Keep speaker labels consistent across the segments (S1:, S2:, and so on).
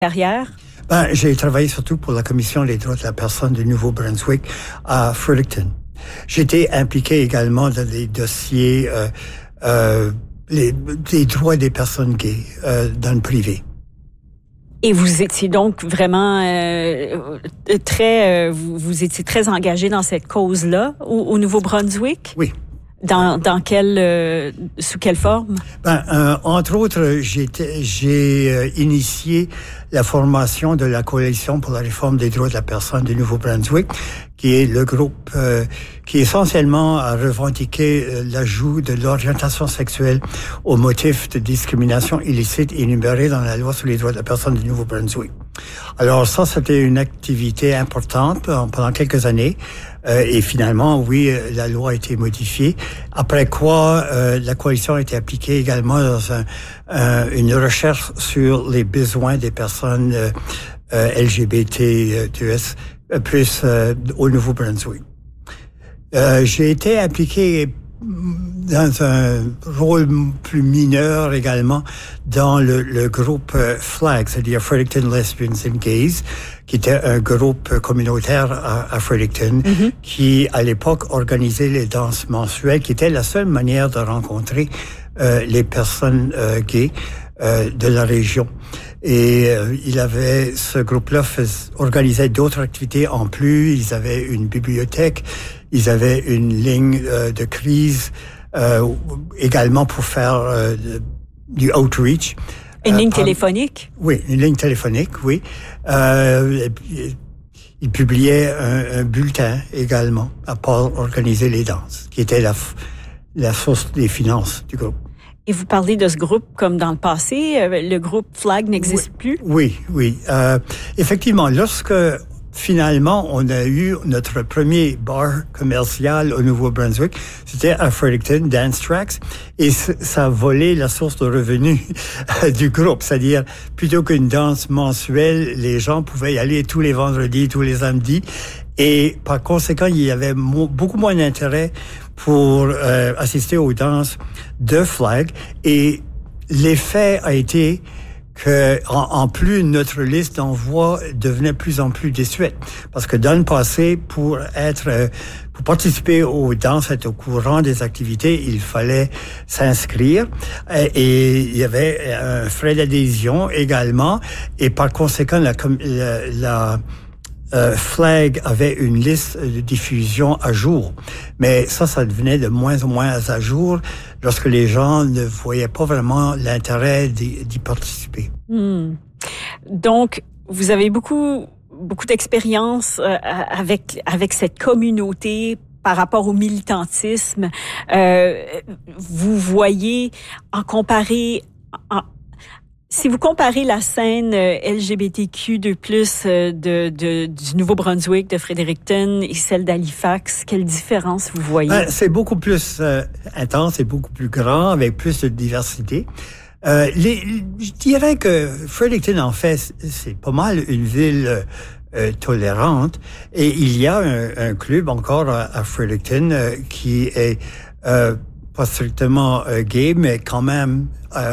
S1: carrière?
S2: J'ai travaillé surtout pour la Commission des droits de la personne du Nouveau-Brunswick à Fredericton. J'étais impliqué également dans les dossiers des droits des personnes gays dans le privé.
S1: Et vous étiez donc vraiment vous étiez très engagé dans cette cause-là au Nouveau-Brunswick?
S2: Oui.
S1: Sous quelle forme?
S2: Entre autres, j'ai initié la formation de la Coalition pour la réforme des droits de la personne du Nouveau-Brunswick, qui est le groupe qui essentiellement a revendiqué l'ajout de l'orientation sexuelle au motif de discrimination illicite énuméré dans la loi sur les droits de la personne du Nouveau-Brunswick. Alors ça, c'était une activité importante pendant quelques années. Et finalement, oui, la loi a été modifiée. Après quoi, la coalition a été appliquée également dans une recherche sur les besoins des personnes LGBT+, plus au Nouveau-Brunswick. J'ai été impliqué dans un rôle plus mineur également dans le groupe FLAG, c'est-à-dire Fredericton Lesbians and Gays, qui était un groupe communautaire à Fredericton, qui à l'époque organisait les danses mensuelles, qui était la seule manière de rencontrer les personnes gays de la région. Et ce groupe-là organisait d'autres activités en plus. Ils avaient une bibliothèque, ils avaient une ligne de crise également pour faire du outreach.
S1: Une ligne téléphonique?
S2: Oui, une ligne téléphonique, oui. Ils publiaient un bulletin également à part organiser les danses, qui était la source des finances du groupe.
S1: Et vous parlez de ce groupe comme dans le passé, le groupe FLAG n'existe plus?
S2: Oui. Effectivement, lorsque finalement on a eu notre premier bar commercial au Nouveau-Brunswick, c'était à Fredericton, Dance Tracks, et ça a volé la source de revenus du groupe. C'est-à-dire, plutôt qu'une danse mensuelle, les gens pouvaient y aller tous les vendredis, tous les samedis, et par conséquent, il y avait beaucoup moins d'intérêt pour assister aux danses de FLAG. Et l'effet a été que, en plus, notre liste d'envoi devenait de plus en plus désuète. Parce que dans le passé, pour participer aux danses, être au courant des activités, il fallait s'inscrire. Et il y avait un frais d'adhésion également. Et par conséquent, la FLAG avait une liste de diffusion à jour. Mais ça devenait de moins en moins à jour lorsque les gens ne voyaient pas vraiment l'intérêt d'y participer.
S1: Donc, vous avez beaucoup d'expérience avec cette communauté par rapport au militantisme. Vous voyez, si vous comparez la scène LGBTQ2+, du Nouveau-Brunswick, de Fredericton et celle d'Halifax, quelle différence vous voyez?
S2: C'est beaucoup plus intense et beaucoup plus grand, avec plus de diversité. Je dirais que Fredericton, en fait, c'est pas mal une ville tolérante. Et il y a un club encore à Fredericton qui est pas strictement gay, mais quand même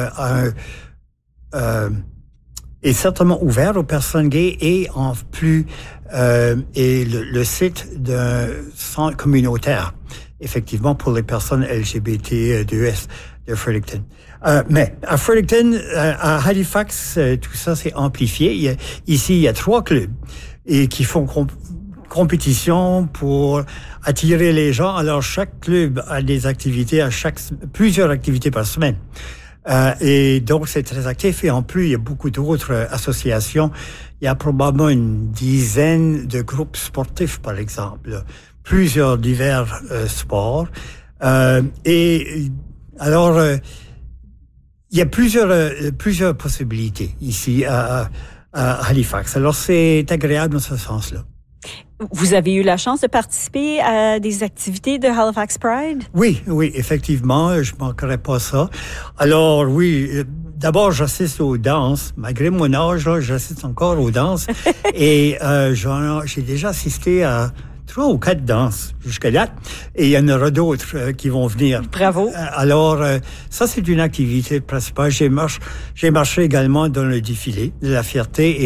S2: est certainement ouvert aux personnes gays et en plus est le site d'un centre communautaire, effectivement, pour les personnes LGBT2S de Fredericton. Mais à Fredericton, à Halifax, tout ça s'est amplifié. Ici, il y a 3 clubs et qui font compétition pour attirer les gens. Alors, chaque club a des activités, plusieurs activités par semaine. Et donc, c'est très actif. Et en plus, il y a beaucoup d'autres associations. Il y a probablement une dizaine de groupes sportifs, par exemple. Plusieurs divers sports. Et alors, il y a plusieurs possibilités ici à Halifax. Alors, c'est agréable dans ce sens-là.
S1: Vous avez eu la chance de participer à des activités de Halifax Pride?
S2: Oui, effectivement, je manquerai pas ça. Alors, oui, d'abord, j'assiste aux danses. Malgré mon âge, là, j'assiste encore aux danses. Et j'ai déjà assisté à 3 ou 4 danses jusqu'à date. Et il y en aura d'autres qui vont venir.
S1: Bravo.
S2: Alors, ça, c'est une activité principale. J'ai marché également dans le défilé de la fierté